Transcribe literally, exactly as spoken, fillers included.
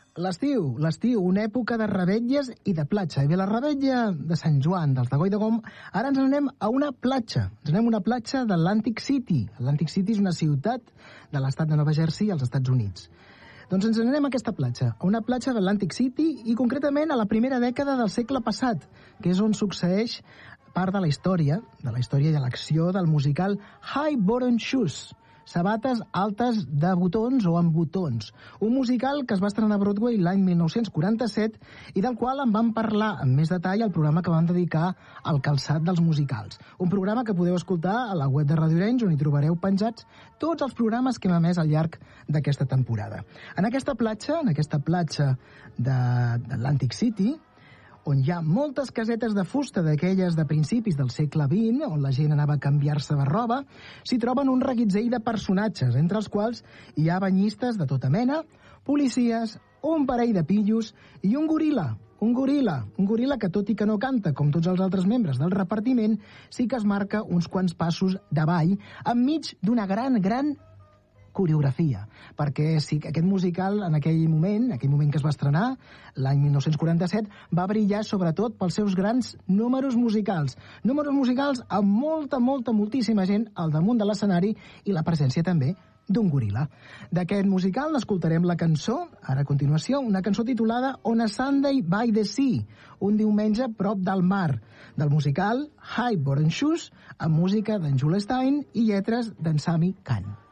L'estiu, l'estiu, una època de revetlles i de platja. I ve la revetlla de Sant Joan, dels de Goi de Gom. Ara ens anem a una platja. Ens anem a una platja d'Atlantic City. Atlantic City és una ciutat de l'estat de Nova Jersey, als Estats Units. Doncs ens anem a aquesta platja, a una platja d'Atlantic City i concretament a la primera dècada del segle passat, que és on succeeix part de la història, de la història i de l'acció del musical High Bottom Shoes, sabates altes de botons o amb botons. Un musical que es va estrenar a Broadway l'any mil nou-cents quaranta-set i del qual en vam parlar amb més detall al programa que vam dedicar al calçat dels musicals. Un programa que podeu escoltar a la web de Radio Arenys, on hi trobareu penjats tots els programes que hem emès al llarg d'aquesta temporada. En aquesta platja, en aquesta platja d'Atlantic City, on hi ha moltes casetes de fusta d'aquelles de principis del segle vint, on la gent anava a canviar-se de roba, s'hi troben un reguitzell de personatges, entre els quals hi ha banyistes de tota mena, policies, un parell de pillos i un goril·la. Un goril·la, un goril·la que, tot i que no canta com tots els altres membres del repartiment, sí que es marca uns quants passos de ball enmig d'una gran, gran coreografia, perquè sí que aquest musical en aquell moment, aquell moment que es va estrenar, l'any mil nou-cents quaranta-set, va brillar sobretot pels seus grans números musicals. Números musicals amb molta, molta, moltíssima gent al damunt de l'escenari i la presència també d'un goril·la. D'aquest musical n'escoltarem la cançó, ara a continuació, una cançó titulada On a Sunday by the Sea, un diumenge prop del mar, del musical High Bottom Shoes, amb música d'en Jules Stein i lletres d'en Sami Khan.